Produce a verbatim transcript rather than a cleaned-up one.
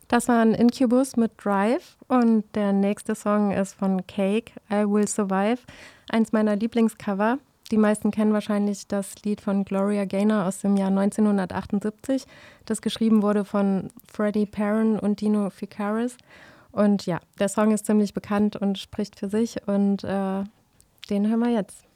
Das war ein Incubus mit Drive und der nächste Song ist von Cake, I Will Survive, eins meiner Lieblingscover. Die meisten kennen wahrscheinlich das Lied von Gloria Gaynor aus dem Jahr neunzehnhundertachtundsiebzig, das geschrieben wurde von Freddie Perren und Dino Ficaris. Und ja, der Song ist ziemlich bekannt und spricht für sich und äh, den hören wir jetzt.